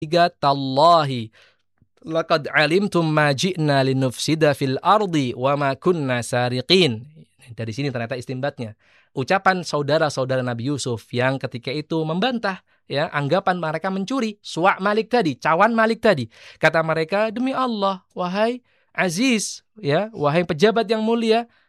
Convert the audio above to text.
Tiga, tallahi laqad alimtum ma ji'na linufsida fil ardi wa ma kunna sariqin. Dari sini ternyata istinbatnya. Ucapan saudara-saudara Nabi Yusuf yang ketika itu membantah ya anggapan mereka mencuri, Suwa' Malik tadi, Cawan Malik tadi. Kata mereka, demi Allah, wahai Aziz, ya, wahai pejabat yang mulia,